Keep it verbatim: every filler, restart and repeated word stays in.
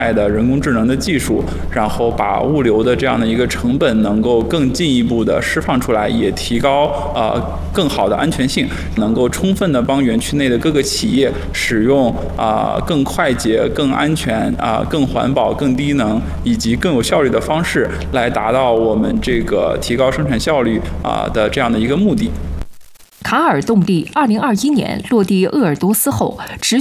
的人工智能的技术，然后把物流的这样的一个成本能够更进一步的释放出来，也提高呃更好的安全性，能够充分的帮园区内的各个企业使用啊、呃、更快捷、更安全啊、呃、更环保、更低能以及更有效率的方式，来达到我们这个提高生产效率啊、呃、的这样的一个目的。 卡尔动力二零二一年落地鄂尔多斯后，持